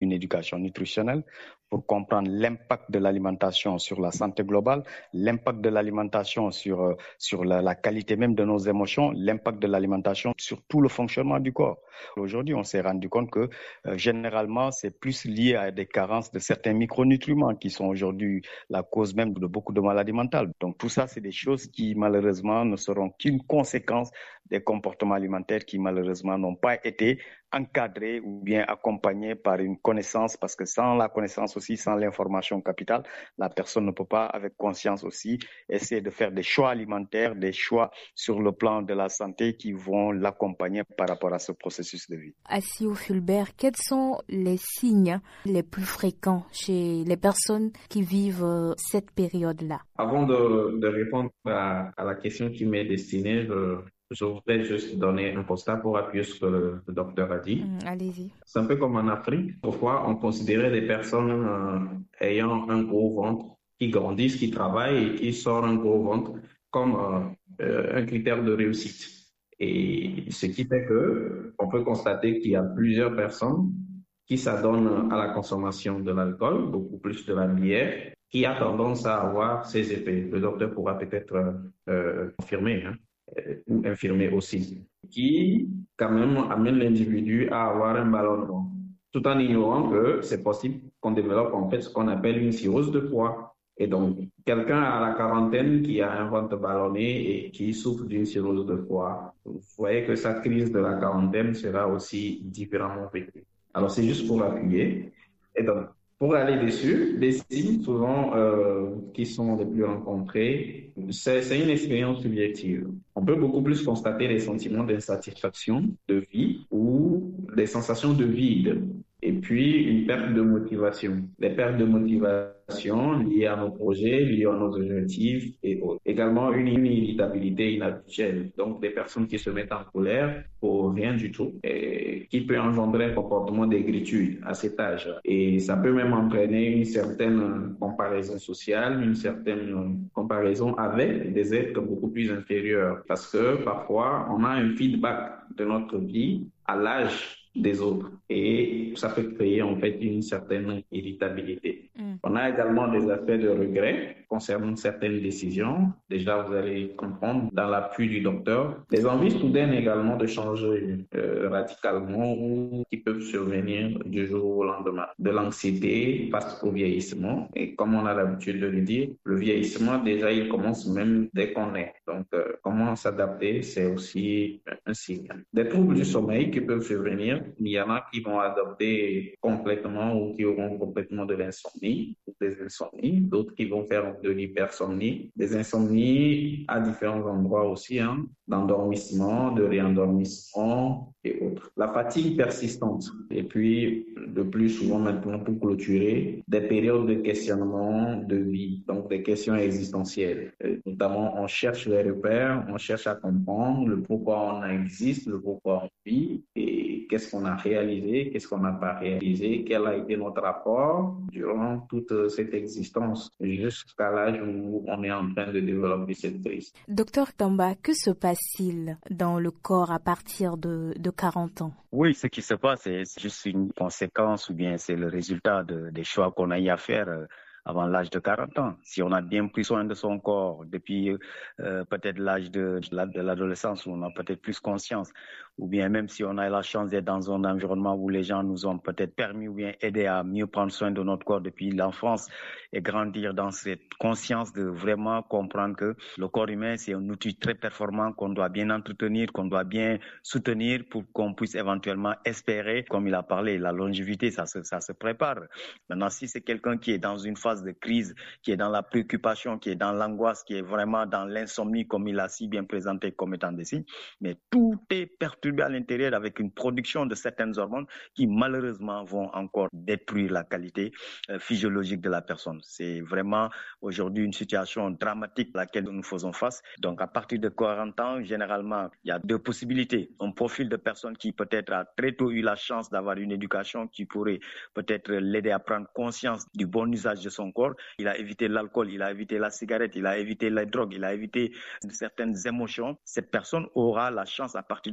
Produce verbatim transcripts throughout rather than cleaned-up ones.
une éducation nutritionnelle pour comprendre l'impact de l'alimentation sur la santé globale, l'impact de l'alimentation sur, euh, sur la, la qualité même de nos émotions, l'impact de l'alimentation sur tout le fonctionnement du corps. Aujourd'hui, on s'est rendu compte que euh, généralement, c'est plus lié à des carences de certains micronutriments qui sont aujourd'hui la cause même de beaucoup de maladies mentales. Donc tout ça, c'est des choses qui malheureusement ne seront qu'une conséquence des comportements alimentaires qui malheureusement n'ont pas été encadrés ou bien accompagnés par une connaissance, parce que sans la connaissance aussi, sans l'information capitale, la personne ne peut pas, avec conscience aussi, essayer de faire des choix alimentaires, des choix sur le plan de la santé qui vont l'accompagner par rapport à ce processus de vie. Assio Fulbert, quels sont les signes les plus fréquents chez les personnes qui vivent cette période-là? Avant de, de répondre à, à la question qui m'est destinée, je, je voudrais juste donner un constat pour appuyer ce que le, le docteur a dit. Mmh, allez-y. C'est un peu comme en Afrique. Parfois, on considérait des personnes euh, ayant un gros ventre, qui grandissent, qui travaillent et qui sortent un gros ventre comme euh, euh, un critère de réussite. Et ce qui fait que on peut constater qu'il y a plusieurs personnes qui s'adonnent à la consommation de l'alcool, beaucoup plus de la bière, qui a tendance à avoir ces effets. Le docteur pourra peut-être euh, confirmer, hein, ou infirmer aussi, qui quand même amène l'individu à avoir un ballonnement, tout en ignorant que c'est possible qu'on développe en fait ce qu'on appelle une cirrhose de poids. Et donc, quelqu'un à la quarantaine qui a un ventre ballonné et qui souffre d'une cirrhose de foie, vous voyez que sa crise de la quarantaine sera aussi différemment vécue. Alors, c'est juste pour appuyer. Et donc, pour aller dessus, les signes souvent euh, qui sont les plus rencontrés, c'est, c'est une expérience subjective. On peut beaucoup plus constater des sentiments d'insatisfaction, de vie ou des sensations de vide. Et puis, une perte de motivation. Les pertes de motivation liées à nos projets, liées à nos objectifs et autres. Également, une, une irritabilité inhabituelle. Donc, des personnes qui se mettent en colère pour rien du tout et qui peut engendrer un comportement d'aigritude à cet âge. Et ça peut même entraîner une certaine comparaison sociale, une certaine comparaison avec des êtres beaucoup plus inférieurs. Parce que parfois, on a un feedback de notre vie à l'âge des autres et ça peut créer en fait une certaine irritabilité. Mm. On a également des aspects de regret concernant certaines décisions. Déjà, vous allez comprendre dans l'appui du docteur. Des envies soudaines également de changer euh, radicalement ou qui peuvent survenir du jour au lendemain. De l'anxiété face au vieillissement. Et comme on a l'habitude de le dire, le vieillissement, déjà, il commence même dès qu'on est. Donc, euh, comment s'adapter, c'est aussi un signe. Des troubles du sommeil qui peuvent survenir. Il y en a qui vont adopter complètement ou qui auront complètement de l'insomnie, des insomnies, d'autres qui vont faire de l'hypersomnie, des insomnies à différents endroits aussi, hein, d'endormissement, de réendormissement et autres. La fatigue persistante et puis le plus souvent maintenant pour clôturer, des périodes de questionnement de vie, donc des questions existentielles. Et notamment, on cherche les repères, on cherche à comprendre le pourquoi on existe, le pourquoi on vit et qu'est-ce qu'on a réalisé, qu'est-ce qu'on n'a pas réalisé, quel a été notre apport durant toute cette existence jusqu'à l'âge où on est en train de développer cette crise. Docteur Tamba, que se passe-t-il dans le corps à partir de, de quarante ans? Oui, ce qui se passe, c'est juste une conséquence ou bien c'est le résultat de, des choix qu'on a eu à faire euh, avant l'âge de quarante ans. Si on a bien pris soin de son corps depuis euh, peut-être l'âge de, de l'adolescence où on a peut-être plus conscience, ou bien même si on a la chance d'être dans un environnement où les gens nous ont peut-être permis ou bien aidé à mieux prendre soin de notre corps depuis l'enfance et grandir dans cette conscience de vraiment comprendre que le corps humain, c'est un outil très performant qu'on doit bien entretenir, qu'on doit bien soutenir pour qu'on puisse éventuellement espérer, comme il a parlé, la longévité, ça se, ça se prépare. Maintenant, si c'est quelqu'un qui est dans une phase de crise, qui est dans la préoccupation, qui est dans l'angoisse, qui est vraiment dans l'insomnie, comme il a si bien présenté comme étant des signes, mais tout est perturbé à l'intérieur avec une production de certaines hormones qui malheureusement vont encore détruire la qualité euh, physiologique de la personne. C'est vraiment aujourd'hui une situation dramatique à laquelle nous faisons face. Donc à partir de quarante ans, généralement, il y a deux possibilités. Un profil de personne qui peut-être a très tôt eu la chance d'avoir une éducation qui pourrait peut-être l'aider à prendre conscience du bon usage de son corps. Il a évité l'alcool, il a évité la cigarette, il a évité la drogue, il a évité certaines émotions. Cette personne aura la chance à partir de quarante ans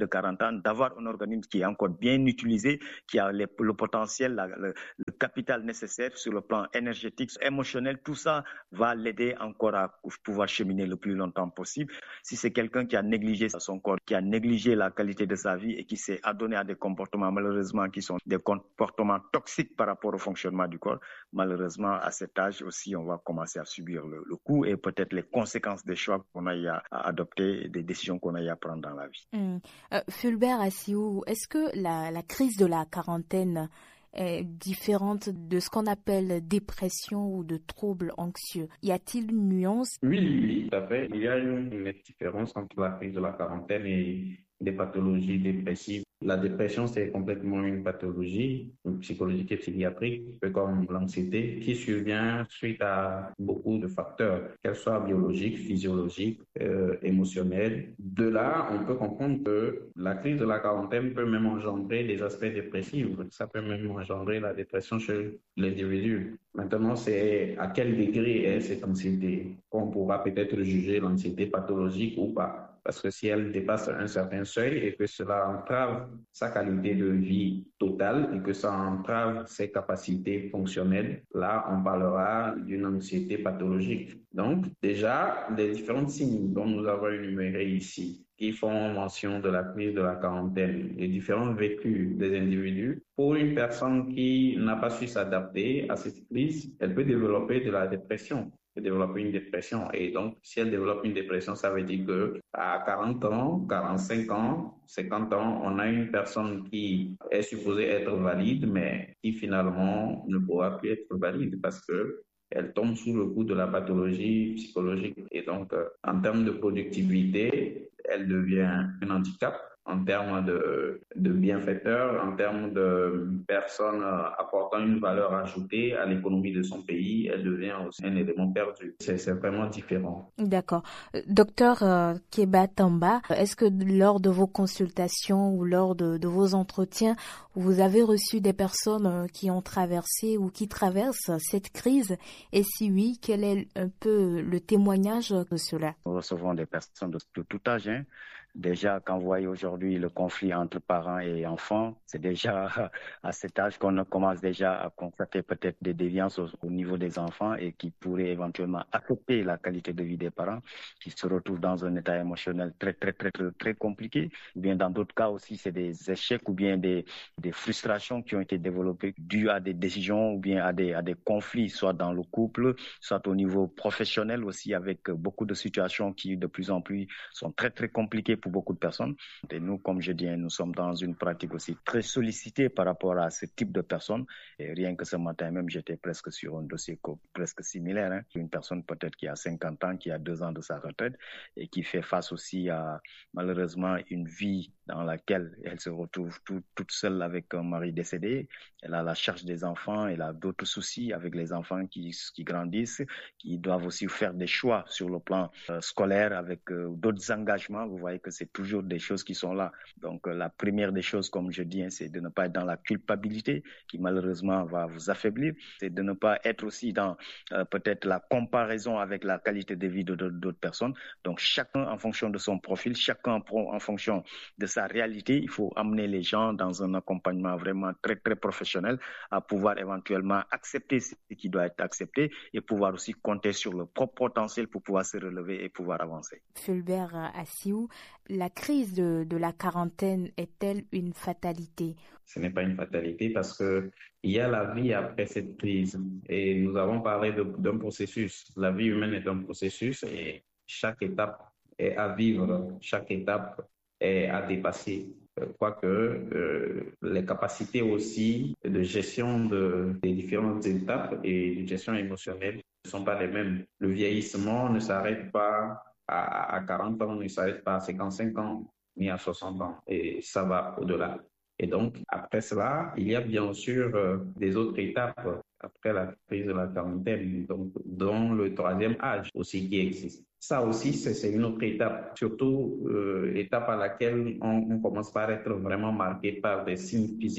important d'avoir un organisme qui est encore bien utilisé, qui a les, le potentiel, la, le, le capital nécessaire sur le plan énergétique, émotionnel. Tout ça va l'aider encore à pouvoir cheminer le plus longtemps possible. Si c'est quelqu'un qui a négligé son corps, qui a négligé la qualité de sa vie et qui s'est adonné à des comportements malheureusement qui sont des comportements toxiques par rapport au fonctionnement du corps, malheureusement à cet âge aussi on va commencer à subir le, le coup et peut-être les conséquences des choix qu'on a eu à, à adopter et des décisions qu'on a eu à prendre dans la vie. Mmh. Euh, Fulbert Assihou, est-ce que la, la crise de la quarantaine est différente de ce qu'on appelle dépression ou de troubles anxieux? Y a-t-il une nuance? Oui, oui, tout à fait. Il y a une, une différence entre la crise de la quarantaine et des pathologies dépressives. La dépression, c'est complètement une pathologie psychologique et psychiatrique, peu comme l'anxiété, qui survient suite à beaucoup de facteurs, qu'elles soient biologiques, physiologiques, euh, émotionnels. De là, on peut comprendre que la crise de la quarantaine peut même engendrer des aspects dépressifs. Ça peut même engendrer la dépression chez l'individu. Maintenant, c'est à quel degré est cette anxiété qu'on pourra peut-être juger l'anxiété pathologique ou pas. Parce que si elle dépasse un certain seuil et que cela entrave sa qualité de vie totale et que ça entrave ses capacités fonctionnelles, là, on parlera d'une anxiété pathologique. Donc, déjà, les différents signes dont nous avons énumérés ici, qui font mention de la crise de la quarantaine, les différents vécus des individus, pour une personne qui n'a pas su s'adapter à cette crise, elle peut développer de la dépression. développer une dépression. Et donc, si elle développe une dépression, ça veut dire que à quarante ans, quarante-cinq ans, cinquante ans, on a une personne qui est supposée être valide, mais qui finalement ne pourra plus être valide parce que elle tombe sous le coup de la pathologie psychologique. Et donc, euh, en termes de productivité, elle devient un handicap. En termes de, de bienfaiteurs, en termes de personnes apportant une valeur ajoutée à l'économie de son pays, elle devient aussi un élément perdu. C'est, c'est vraiment différent. D'accord. Docteur euh, Keba Tamba, est-ce que lors de vos consultations ou lors de, de vos entretiens, vous avez reçu des personnes qui ont traversé ou qui traversent cette crise? Et si oui, quel est un peu le témoignage de cela? Nous recevons des personnes de, de tout âge, hein. Déjà, quand vous voyez aujourd'hui le conflit entre parents et enfants, c'est déjà à cet âge qu'on commence déjà à constater peut-être des déviances au, au niveau des enfants et qui pourraient éventuellement affecter la qualité de vie des parents qui se retrouvent dans un état émotionnel très, très, très, très, très compliqué. Ou bien dans d'autres cas aussi, c'est des échecs ou bien des, des frustrations qui ont été développées dues à des décisions ou bien à des, à des conflits, soit dans le couple, soit au niveau professionnel aussi, avec beaucoup de situations qui de plus en plus sont très, très compliquées pour beaucoup de personnes. Et nous, comme je dis, nous sommes dans une pratique aussi très sollicitée par rapport à ce type de personnes. Et rien que ce matin même, j'étais presque sur un dossier presque similaire. Hein. Une personne peut-être qui a cinquante ans, qui a deux ans de sa retraite et qui fait face aussi à malheureusement une vie dans laquelle elle se retrouve tout, toute seule avec un mari décédé. Elle a la charge des enfants, elle a d'autres soucis avec les enfants qui, qui grandissent, qui doivent aussi faire des choix sur le plan euh, scolaire avec euh, d'autres engagements. Vous voyez que c'est toujours des choses qui sont là. Donc, euh, la première des choses, comme je dis, hein, c'est de ne pas être dans la culpabilité qui malheureusement va vous affaiblir. C'est de ne pas être aussi dans euh, peut-être la comparaison avec la qualité de vie de, de, d'autres personnes. Donc, chacun en fonction de son profil, chacun en fonction de sa réalité, il faut amener les gens dans un accompagnement vraiment très, très professionnel à pouvoir éventuellement accepter ce qui doit être accepté et pouvoir aussi compter sur le propre potentiel pour pouvoir se relever et pouvoir avancer. Fulbert Assihou, la crise de, de la quarantaine est-elle une fatalité? Ce n'est pas une fatalité parce que il y a la vie après cette crise et nous avons parlé de, d'un processus. La vie humaine est un processus et chaque étape est à vivre, chaque étape est à dépasser. Quoique euh, les capacités aussi de gestion de, des différentes étapes et de gestion émotionnelle ne sont pas les mêmes. Le vieillissement ne s'arrête pas à, à quarante ans, ne s'arrête pas à cinquante-cinq ans, ni à soixante ans, et ça va au-delà. Et donc, après cela, il y a bien sûr euh, des autres étapes après la crise de la quarantaine, donc, dont le troisième âge aussi qui existe. Ça aussi, c'est, c'est une autre étape, surtout euh, l'étape à laquelle on, on commence par être vraiment marqué par des signes physiques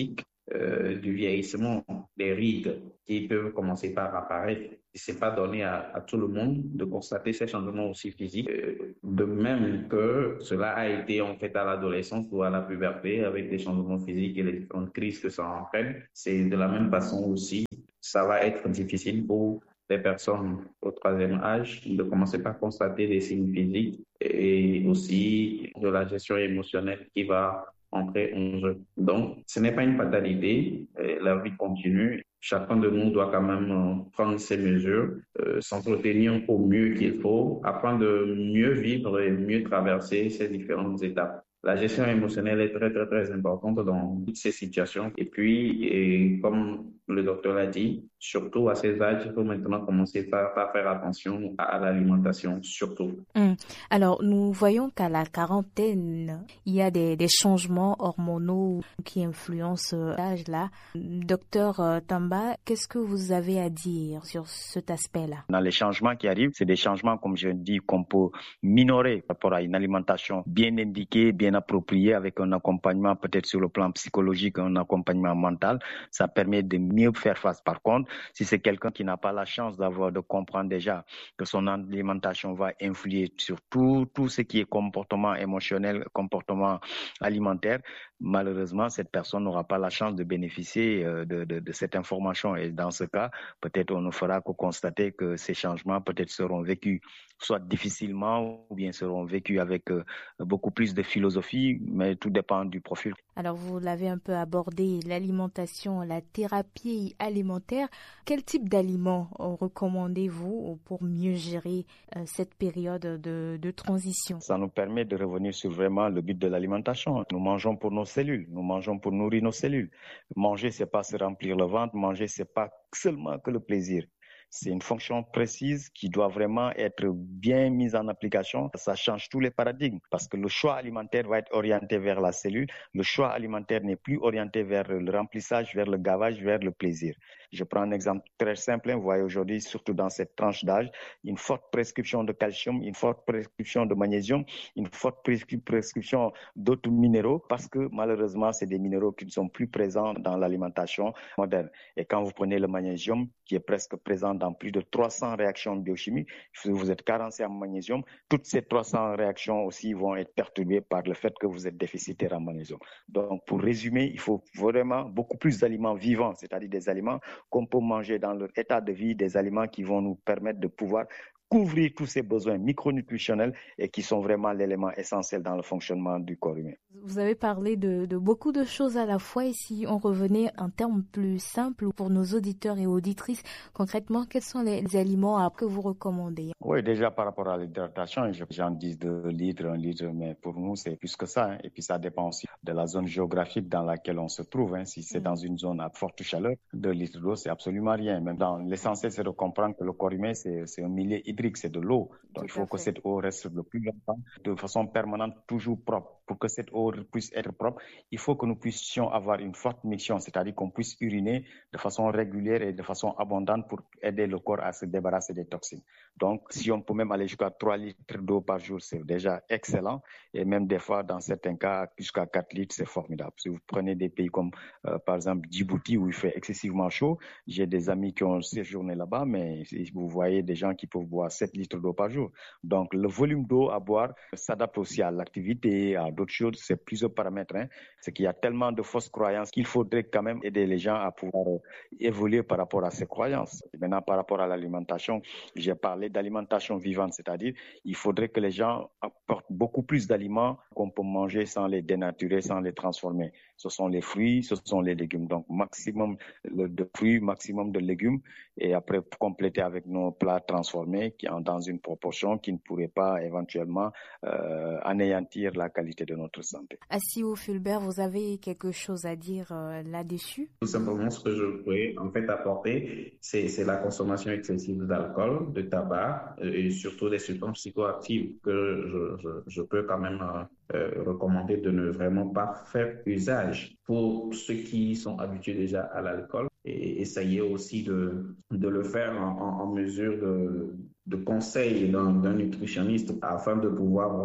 euh, du vieillissement, des rides qui peuvent commencer par apparaître. Ce n'est pas donné à, à tout le monde de constater ces changements aussi physiques. Euh, de même que cela a été en fait à l'adolescence ou à la puberté avec des changements physiques et les différentes crises que ça entraîne. C'est de la même façon aussi. Ça va être difficile pour les personnes au troisième âge de commencer par constater des signes physiques et aussi de la gestion émotionnelle qui va entrer en jeu. Donc, ce n'est pas une fatalité, la vie continue. Chacun de nous doit quand même prendre ses mesures, euh, s'entretenir au mieux qu'il faut, afin de mieux vivre et mieux traverser ces différentes étapes. La gestion émotionnelle est très, très, très importante dans toutes ces situations. Et puis, et comme le docteur l'a dit, surtout à ces âges, il faut maintenant commencer par, par faire attention à, à l'alimentation, surtout. Mmh. Alors, nous voyons qu'à la quarantaine, il y a des, des changements hormonaux qui influencent l'âge-là. Docteur Tamba, qu'est-ce que vous avez à dire sur cet aspect-là? Dans les changements qui arrivent, c'est des changements, comme je dis, qu'on peut minorer par rapport à une alimentation bien indiquée, bien appropriée, avec un accompagnement peut-être sur le plan psychologique, un accompagnement mental. Ça permet de mieux faire face. Par contre, si c'est quelqu'un qui n'a pas la chance d'avoir, de comprendre déjà que son alimentation va influer sur tout, tout ce qui est comportement émotionnel, comportement alimentaire, malheureusement, cette personne n'aura pas la chance de bénéficier de, de, de cette information. Et dans ce cas, peut-être on ne fera que constater que ces changements peut-être seront vécus soit difficilement ou bien seront vécus avec euh, beaucoup plus de philosophie, mais tout dépend du profil. Alors, vous l'avez un peu abordé, l'alimentation, la thérapie alimentaire. Quel type d'aliments recommandez-vous pour mieux gérer euh, cette période de, de transition? Ça nous permet de revenir sur vraiment le but de l'alimentation. Nous mangeons pour nos cellules, nous mangeons pour nourrir nos cellules. Manger, c'est pas se remplir le ventre, manger, c'est pas seulement que le plaisir. C'est une fonction précise qui doit vraiment être bien mise en application. Ça change tous les paradigmes parce que le choix alimentaire va être orienté vers la cellule. Le choix alimentaire n'est plus orienté vers le remplissage, vers le gavage, vers le plaisir. Je prends un exemple très simple. Vous voyez aujourd'hui, surtout dans cette tranche d'âge, une forte prescription de calcium, une forte prescription de magnésium, une forte prescription d'autres minéraux parce que malheureusement, c'est des minéraux qui ne sont plus présents dans l'alimentation moderne. Et quand vous prenez le magnésium, qui est presque présent dans plus de trois cents réactions biochimiques, si vous êtes carencé en magnésium, toutes ces trois cents réactions aussi vont être perturbées par le fait que vous êtes déficitaire en magnésium. Donc, pour résumer, il faut vraiment beaucoup plus d'aliments vivants, c'est-à-dire des aliments qu'on peut manger dans leur état de vie, des aliments qui vont nous permettre de pouvoir couvrir tous ces besoins micronutritionnels et qui sont vraiment l'élément essentiel dans le fonctionnement du corps humain. Vous avez parlé de, de beaucoup de choses à la fois et si on revenait en termes plus simples pour nos auditeurs et auditrices, concrètement, quels sont les, les aliments que vous recommandez? Oui, déjà par rapport à l'hydratation, j'en dis deux litres, un litre, mais pour nous, c'est plus que ça. Hein. Et puis ça dépend aussi de la zone géographique dans laquelle on se trouve. Hein. Si c'est mmh. dans une zone à forte chaleur, deux litres d'eau, c'est absolument rien. Même dans l'essentiel, c'est de comprendre que le corps humain, c'est, c'est un milieu hydrique, c'est de l'eau. Donc, il faut que cette eau reste le plus longtemps, de façon permanente, toujours propre. Pour que cette eau puisse être propre, il faut que nous puissions avoir une forte miction, c'est-à-dire qu'on puisse uriner de façon régulière et de façon abondante pour aider le corps à se débarrasser des toxines. Donc, si on peut même aller jusqu'à trois litres d'eau par jour, c'est déjà excellent. Et même des fois, dans certains cas, jusqu'à quatre litres, c'est formidable. Si vous prenez des pays comme, euh, par exemple, Djibouti, où il fait excessivement chaud, j'ai des amis qui ont séjourné là-bas, mais vous voyez des gens qui peuvent boire sept litres d'eau par jour. Donc, le volume d'eau à boire s'adapte aussi à l'activité, à d'autres choses. C'est plusieurs paramètres. Hein. C'est qu'il y a tellement de fausses croyances qu'il faudrait quand même aider les gens à pouvoir euh, évoluer par rapport à ces croyances. Et maintenant, par rapport à l'alimentation, j'ai parlé d'alimentation vivante, c'est-à-dire il faudrait que les gens apportent beaucoup plus d'aliments qu'on peut manger sans les dénaturer, sans les transformer. Ce sont les fruits, ce sont les légumes. Donc, maximum de fruits, maximum de légumes et après compléter avec nos plats transformés qui ont dans une proportion qui ne pourrait pas éventuellement euh, anéantir la qualité de notre santé. Assio Fulbert, vous avez quelque chose à dire euh, là-dessus? Tout simplement, ce que je pourrais en fait apporter, c'est, c'est la consommation excessive d'alcool, de tabac et surtout des substances psychoactives que je, je, je peux quand même euh, recommander de ne vraiment pas faire usage. Pour ceux qui sont habitués déjà à l'alcool, et essayer aussi de, de le faire en, en mesure de, de conseil d'un, d'un nutritionniste afin de pouvoir voir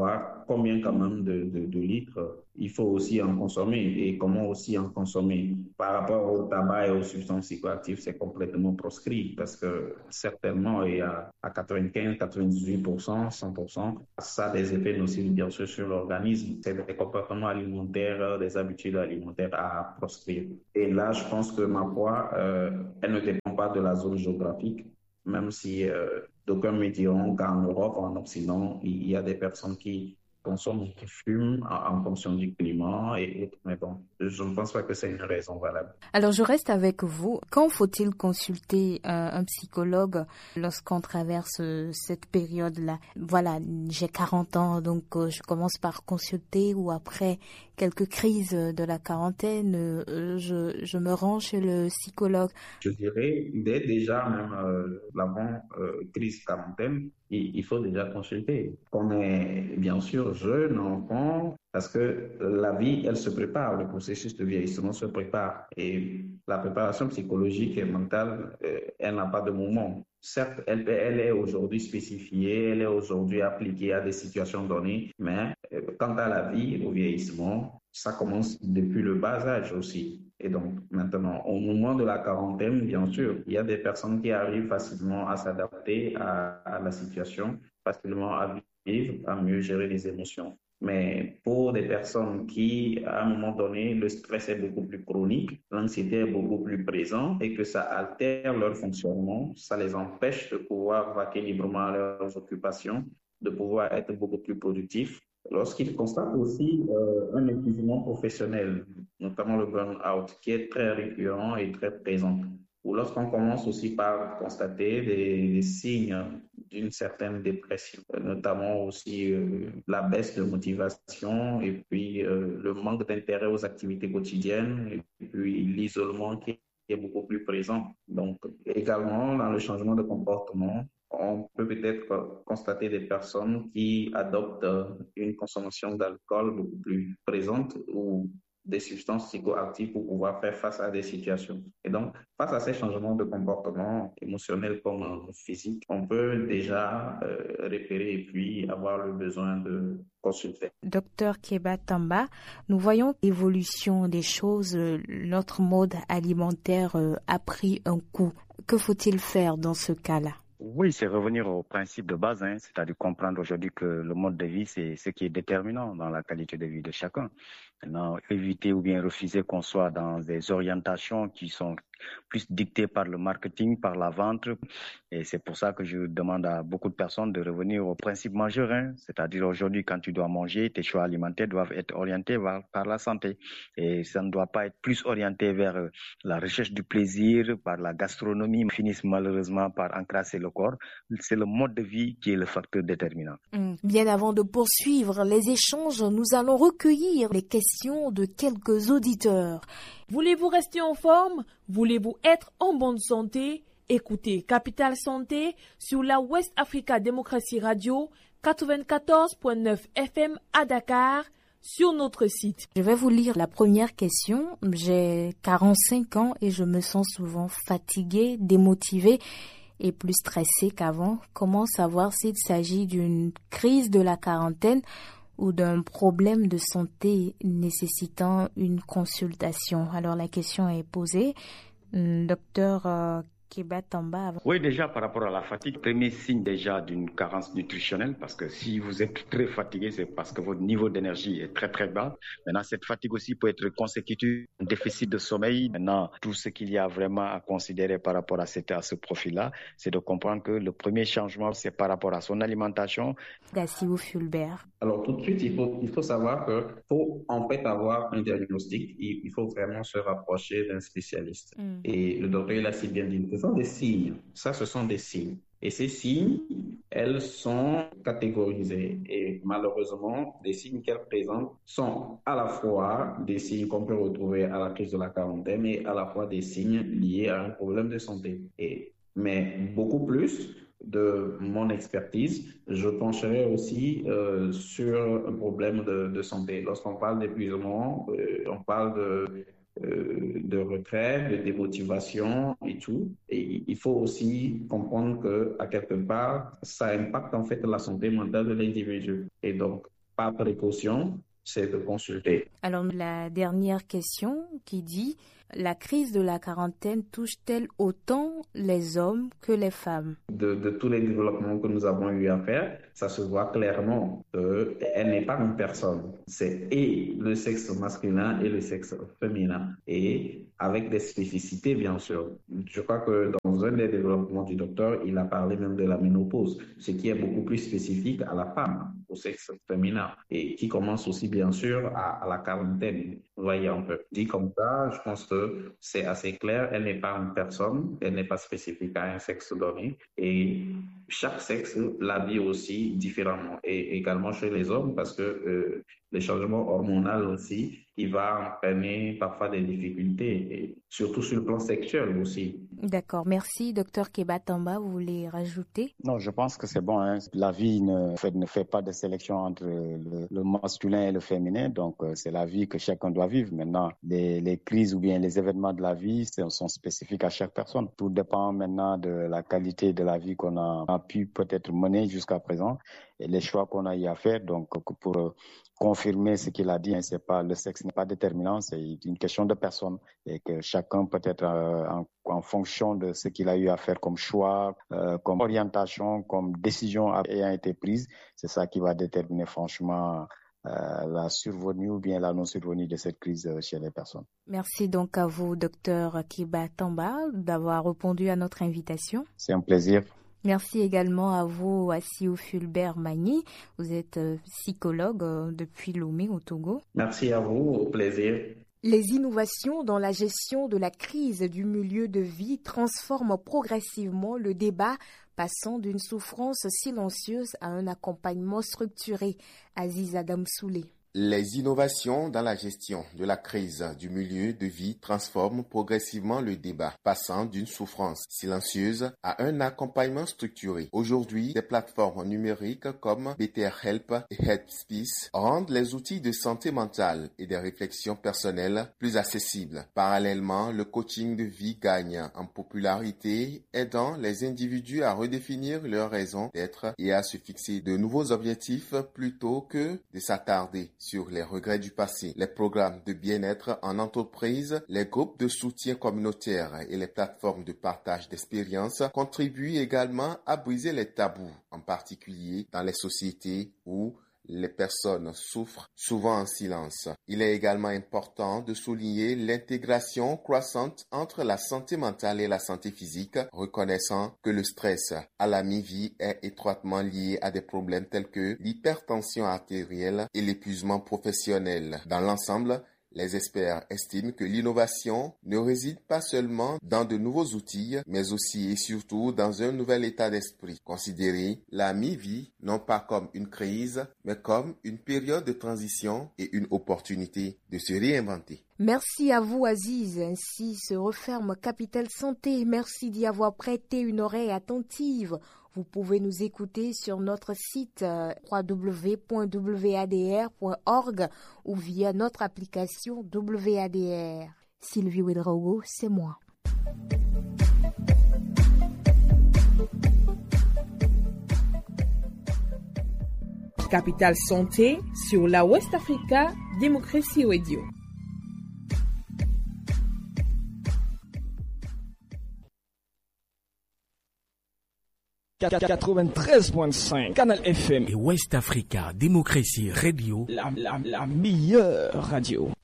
combien quand même de, de, de litres il faut aussi en consommer et comment aussi en consommer. Par rapport au tabac et aux substances psychoactives, c'est complètement proscrit parce que certainement, il y a à quatre-vingt-quinze, quatre-vingt-dix-huit pour cent, cent pour cent, ça a des effets nocifs bien sûr sur l'organisme. C'est des comportements alimentaires, des habitudes alimentaires à proscrire. Et là, je pense que ma foi, euh, elle ne dépend pas de la zone géographique, même si euh, d'aucuns me diront qu'en Europe, en Occident, il y a des personnes qui consomment, qui fument en, en fonction du climat et autres. Mais bon, je ne pense pas que c'est une raison valable. Alors, je reste avec vous. Quand faut-il consulter euh, un psychologue lorsqu'on traverse euh, cette période-là? Voilà, j'ai quarante ans, donc euh, je commence par consulter ou après quelques crises de la quarantaine, euh, je, je me rends chez le psychologue. Je dirais, dès déjà même euh, l'avant-crise euh, quarantaine, il, il faut déjà consulter. On est bien sûr jeune, enfant, parce que la vie, elle se prépare, le processus de vieillissement se prépare. Et la préparation psychologique et mentale, euh, elle n'a pas de moment. Certes, elle, elle est aujourd'hui spécifiée, elle est aujourd'hui appliquée à des situations données, mais euh, quant à la vie, au vieillissement, ça commence depuis le bas âge aussi. Et donc, maintenant, au moment de la quarantaine, bien sûr, il y a des personnes qui arrivent facilement à s'adapter à, à la situation, facilement à vivre, à mieux gérer les émotions. Mais pour des personnes qui, à un moment donné, le stress est beaucoup plus chronique, l'anxiété est beaucoup plus présente et que ça altère leur fonctionnement, ça les empêche de pouvoir vaquer librement à leurs occupations, de pouvoir être beaucoup plus productifs. Lorsqu'ils constatent aussi euh, un épuisement professionnel, notamment le burn-out, qui est très récurrent et très présent, ou lorsqu'on commence aussi par constater des, des signes d'une certaine dépression, notamment aussi euh, la baisse de motivation et puis euh, le manque d'intérêt aux activités quotidiennes et puis l'isolement qui est beaucoup plus présent. Donc également dans le changement de comportement, on peut peut-être constater des personnes qui adoptent une consommation d'alcool beaucoup plus présente ou des substances psychoactives pour pouvoir faire face à des situations. Et donc, face à ces changements de comportement émotionnel comme physique, on peut déjà euh, repérer et puis avoir le besoin de consulter. Docteur Kéba Tamba, nous voyons l'évolution des choses. Notre mode alimentaire a pris un coup. Que faut-il faire dans ce cas-là? Oui, c'est revenir au principe de base, hein, c'est-à-dire comprendre aujourd'hui que le mode de vie, c'est ce qui est déterminant dans la qualité de vie de chacun. Maintenant, éviter ou bien refuser qu'on soit dans des orientations qui sont plus dictées par le marketing, par la vente. Et c'est pour ça que je demande à beaucoup de personnes de revenir au principe majeur, hein, c'est-à-dire aujourd'hui, quand tu dois manger, tes choix alimentaires doivent être orientés vers, par la santé. Et ça ne doit pas être plus orienté vers la recherche du plaisir, par la gastronomie, finissent malheureusement par encrasser le corps. C'est le mode de vie qui est le facteur déterminant. Mmh. Bien avant de poursuivre les échanges, nous allons recueillir les questions de quelques auditeurs. Voulez-vous rester en forme? Voulez-vous être en bonne santé? Écoutez Capital Santé sur la West Africa Démocratie Radio quatre-vingt-quatorze point neuf F M à Dakar sur notre site. Je vais vous lire la première question. J'ai quarante-cinq ans et je me sens souvent fatiguée, démotivée et plus stressée qu'avant. Comment savoir s'il s'agit d'une crise de la quarantaine ou d'un problème de santé nécessitant une consultation? Alors la question est posée. Docteur euh, Kéba Tamba. Oui, déjà par rapport à la fatigue, premier signe déjà d'une carence nutritionnelle, parce que si vous êtes très fatigué, c'est parce que votre niveau d'énergie est très très bas. Maintenant, cette fatigue aussi peut être consécutive à un déficit de sommeil. Maintenant, tout ce qu'il y a vraiment à considérer par rapport à, cette, à ce profil-là, c'est de comprendre que le premier changement, c'est par rapport à son alimentation. Gassio Fulbert. Alors tout de suite, il faut, il faut savoir qu'il faut en fait avoir un diagnostic. Il, il faut vraiment se rapprocher d'un spécialiste. Mm. Et le docteur, il a si bien dit, ce sont des signes. Ça, ce sont des signes. Et ces signes, elles sont catégorisées. Et malheureusement, les signes qu'elles présentent sont à la fois des signes qu'on peut retrouver à la crise de la quarantaine et à la fois des signes liés à un problème de santé. Et, mais beaucoup plus de mon expertise, je pencherai aussi euh, sur un problème de, de santé. Lorsqu'on parle d'épuisement, euh, on parle de, euh, de retrait, de démotivation et tout. Et il faut aussi comprendre que, à quelque part, ça impacte en fait la santé mentale de l'individu. Et donc, par précaution, c'est de consulter. Alors, la dernière question qui dit, la crise de la quarantaine touche-t-elle autant les hommes que les femmes? De, de tous les développements que nous avons eu à faire, ça se voit clairement qu'elle n'est pas une personne. C'est et le sexe masculin et le sexe féminin. Et avec des spécificités, bien sûr. Je crois que dans un des développements du docteur, il a parlé même de la ménopause, ce qui est beaucoup plus spécifique à la femme, au sexe féminin, et qui commence aussi, bien sûr, à, à la quarantaine. Vous voyez un peu. Dit comme ça, je pense que c'est assez clair. Elle n'est pas une personne, elle n'est pas spécifique à un sexe donné. Et chaque sexe la vit aussi différemment. Et également chez les hommes, parce que euh, les changements hormonaux aussi, il va entraîner parfois des difficultés, et surtout sur le plan sexuel aussi. D'accord. Merci, docteur Keba Tamba. Vous voulez rajouter? Non, je pense que c'est bon. Hein. La vie ne fait, ne fait pas de sélection entre le, le masculin et le féminin. Donc, euh, c'est la vie que chacun doit vivre. Maintenant, les, les crises ou bien les événements de la vie sont spécifiques à chaque personne. Tout dépend maintenant de la qualité de la vie qu'on a, a pu peut-être mener jusqu'à présent et les choix qu'on a eu à faire. Donc, pour euh, confirmer ce qu'il a dit, hein, c'est pas, le sexe n'est pas déterminant, c'est une question de personne et que chacun peut-être euh, en, en fonction de ce qu'il a eu à faire comme choix, euh, comme orientation, comme décision ayant été prise, c'est ça qui va déterminer franchement Euh, la survenue ou bien la non-survenue de cette crise chez les personnes. Merci donc à vous, docteur Keba Tamba, d'avoir répondu à notre invitation. C'est un plaisir. Merci également à vous, Assio Fulbert Magny. Vous êtes psychologue euh, depuis Lomé au Togo. Merci à vous, au plaisir. Les innovations dans la gestion de la crise du milieu de vie transforment progressivement le débat, passant d'une souffrance silencieuse à un accompagnement structuré. Aziz Adam Soulé. Les innovations dans la gestion de la crise du milieu de vie transforment progressivement le débat, passant d'une souffrance silencieuse à un accompagnement structuré. Aujourd'hui, des plateformes numériques comme BetterHelp et Headspace rendent les outils de santé mentale et des réflexions personnelles plus accessibles. Parallèlement, le coaching de vie gagne en popularité, aidant les individus à redéfinir leurs raisons d'être et à se fixer de nouveaux objectifs plutôt que de s'attarder sur les regrets du passé. Les programmes de bien-être en entreprise, les groupes de soutien communautaire et les plateformes de partage d'expériences contribuent également à briser les tabous, en particulier dans les sociétés où les personnes souffrent souvent en silence. Il est également important de souligner l'intégration croissante entre la santé mentale et la santé physique, reconnaissant que le stress à la mi-vie est étroitement lié à des problèmes tels que l'hypertension artérielle et l'épuisement professionnel. Dans l'ensemble, les experts estiment que l'innovation ne réside pas seulement dans de nouveaux outils, mais aussi et surtout dans un nouvel état d'esprit. Considérer la mi-vie non pas comme une crise, mais comme une période de transition et une opportunité de se réinventer. Merci à vous, Aziz. Ainsi se referme Capital Santé. Merci d'y avoir prêté une oreille attentive. Vous pouvez nous écouter sur notre site euh, w w w point w a d r point org ou via notre application W A D R. Sylvie Ouedraogo, c'est moi. Capital Santé sur la West Africa Democracy Radio. quatre-vingt-treize point cinq Canal F M et West Africa Democracy Radio, la, la, la meilleure radio.